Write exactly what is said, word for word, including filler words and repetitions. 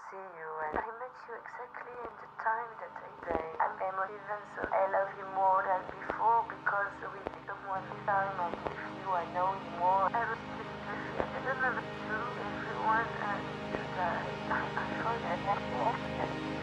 see you, and I met you exactly in the time that I say I'm emotive, and so I love you more than before because with someone this time and with you I know you more. I really, really, I don't know.